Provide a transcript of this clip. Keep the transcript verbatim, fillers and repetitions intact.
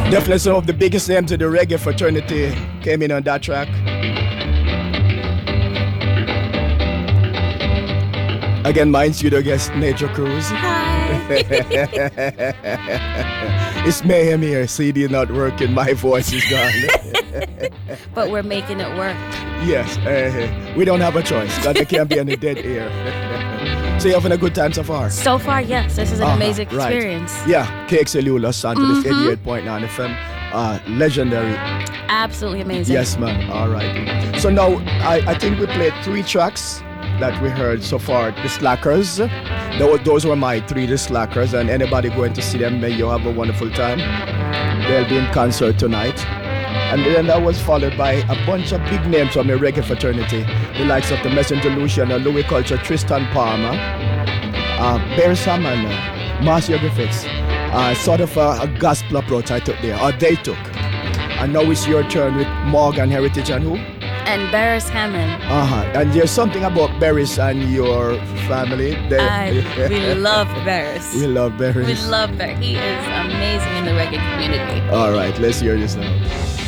Definitely some of the biggest names in the reggae fraternity came in on that track. Again, my studio guest, Nature Cruz. Hi. It's mayhem here. C D not working. My voice is gone. But we're making it work. Yes, uh, we don't have a choice. God, there can't be any dead air. So you're having a good time so far? So far, yes. This is an Uh-huh, amazing right. experience. Yeah, K X L U Los Angeles, Mhm. eighty-eight point nine F M. Uh, legendary. Absolutely amazing. Yes, man. All right. So now, I, I think we played three tracks that we heard so far. The Slackers. Those, those were my three, the Slackers. And anybody going to see them, may you have a wonderful time. They'll be in concert tonight. And then that was followed by a bunch of big names from the reggae fraternity. The likes of the Messenger Lucian, uh, Louis Culture, Tristan Palmer, uh, Barry Salmon, uh, Marcia Griffiths. Uh, sort of a, a gospel approach I took there, or they took. And now it's your turn with Morgan Heritage and who? And Barris Hammond. Uh-huh. And there's something about Barris and your family. They, I, we love Barris. we love Barris. We love Barris. He is amazing in the reggae community. All right, let's hear this now.